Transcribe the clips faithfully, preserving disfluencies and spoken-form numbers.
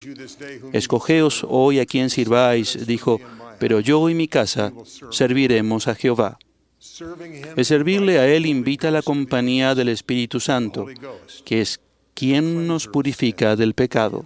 Escogeos hoy a quien sirváis, dijo, pero yo y mi casa serviremos a Jehová. El servirle a Él invita a la compañía del Espíritu Santo, que es quien nos purifica del pecado.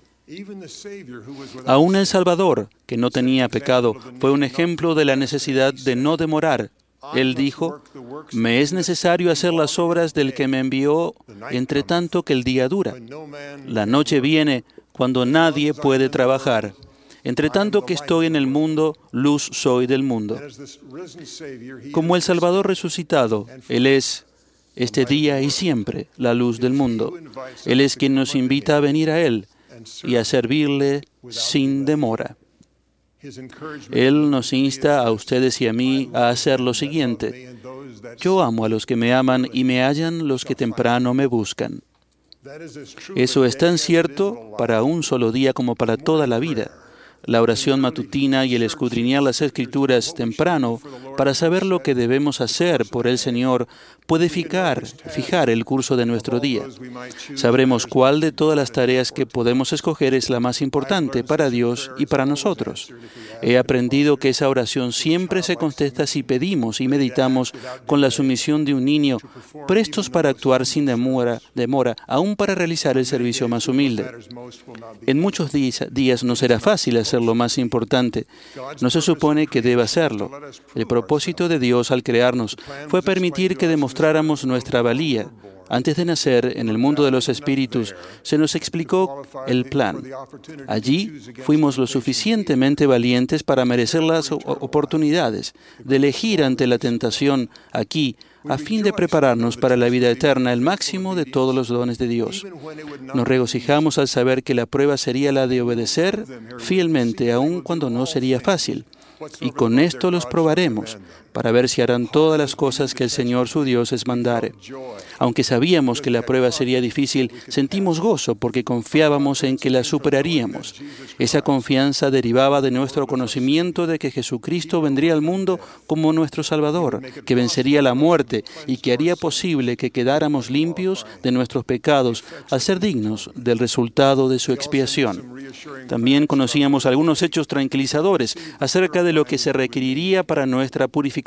Aún el Salvador, que no tenía pecado, fue un ejemplo de la necesidad de no demorar. Él dijo, me es necesario hacer las obras del que me envió, entre tanto que el día dura. La noche viene cuando nadie puede trabajar. Entre tanto que estoy en el mundo, luz soy del mundo. Como el Salvador resucitado, Él es este día y siempre la luz del mundo. Él es quien nos invita a venir a Él y a servirle sin demora. Él nos insta a ustedes y a mí a hacer lo siguiente. Yo amo a los que me aman y me hallan los que temprano me buscan. Eso es tan cierto para un solo día como para toda la vida. La oración matutina y el escudriñar las Escrituras temprano para saber lo que debemos hacer por el Señor puede fijar, fijar el curso de nuestro día. Sabremos cuál de todas las tareas que podemos escoger es la más importante para Dios y para nosotros. He aprendido que esa oración siempre se contesta si pedimos y meditamos con la sumisión de un niño, prestos para actuar sin demora, demora, aún para realizar el servicio más humilde. En muchos días, días no será fácil hacer lo más importante. No se supone que deba hacerlo. El propósito de Dios al crearnos fue permitir que demostráramos nuestra valía. Antes de nacer, en el mundo de los espíritus, se nos explicó el plan. Allí fuimos lo suficientemente valientes para merecer las oportunidades de elegir ante la tentación aquí, a fin de prepararnos para la vida eterna, el máximo de todos los dones de Dios. Nos regocijamos al saber que la prueba sería la de obedecer fielmente, aun cuando no sería fácil. Y con esto los probaremos, para ver si harán todas las cosas que el Señor su Dios les mandare. Aunque sabíamos que la prueba sería difícil, sentimos gozo porque confiábamos en que la superaríamos. Esa confianza derivaba de nuestro conocimiento de que Jesucristo vendría al mundo como nuestro Salvador, que vencería la muerte y que haría posible que quedáramos limpios de nuestros pecados al ser dignos del resultado de su expiación. También conocíamos algunos hechos tranquilizadores acerca de lo que se requeriría para nuestra purificación.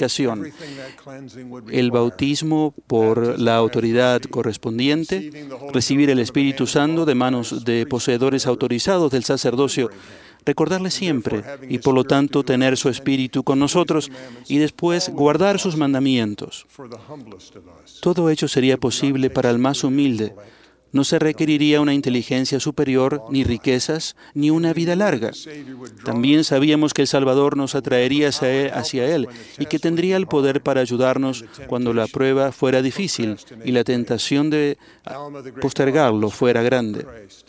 El bautismo por la autoridad correspondiente, recibir el Espíritu Santo de manos de poseedores autorizados del sacerdocio, recordarle siempre y por lo tanto tener su Espíritu con nosotros y después guardar sus mandamientos. Todo ello sería posible para el más humilde. No se requeriría una inteligencia superior, ni riquezas, ni una vida larga. También sabíamos que el Salvador nos atraería hacia Él y que tendría el poder para ayudarnos cuando la prueba fuera difícil y la tentación de postergarlo fuera grande.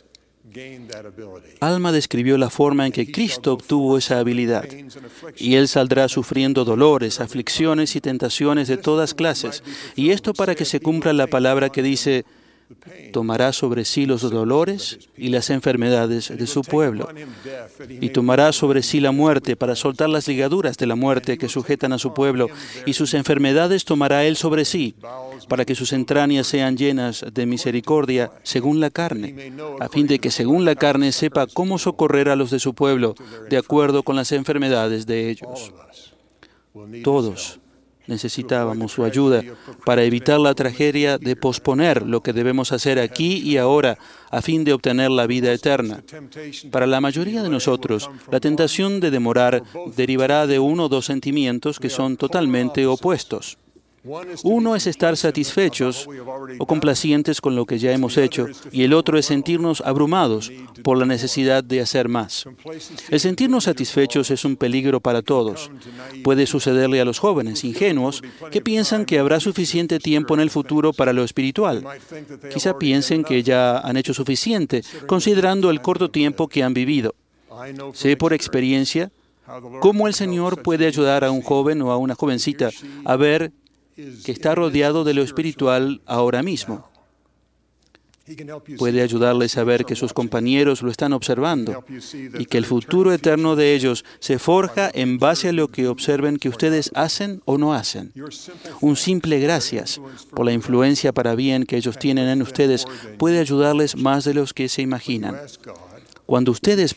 Alma describió la forma en que Cristo obtuvo esa habilidad, y Él saldrá sufriendo dolores, aflicciones y tentaciones de todas clases, y esto para que se cumpla la palabra que dice: tomará sobre sí los dolores y las enfermedades de su pueblo, y tomará sobre sí la muerte para soltar las ligaduras de la muerte que sujetan a su pueblo, y sus enfermedades tomará Él sobre sí, para que sus entrañas sean llenas de misericordia según la carne, a fin de que según la carne sepa cómo socorrer a los de su pueblo, de acuerdo con las enfermedades de ellos. Todos necesitábamos su ayuda para evitar la tragedia de posponer lo que debemos hacer aquí y ahora a fin de obtener la vida eterna. Para la mayoría de nosotros, la tentación de demorar derivará de uno o dos sentimientos que son totalmente opuestos. Uno es estar satisfechos o complacientes con lo que ya hemos hecho, y el otro es sentirnos abrumados por la necesidad de hacer más. El sentirnos satisfechos es un peligro para todos. Puede sucederle a los jóvenes ingenuos que piensan que habrá suficiente tiempo en el futuro para lo espiritual. Quizá piensen que ya han hecho suficiente, considerando el corto tiempo que han vivido. Sé por experiencia cómo el Señor puede ayudar a un joven o a una jovencita a ver que está rodeado de lo espiritual ahora mismo. Puede ayudarles a ver que sus compañeros lo están observando y que el futuro eterno de ellos se forja en base a lo que observen que ustedes hacen o no hacen. Un simple gracias por la influencia para bien que ellos tienen en ustedes puede ayudarles más de los que se imaginan. Cuando ustedes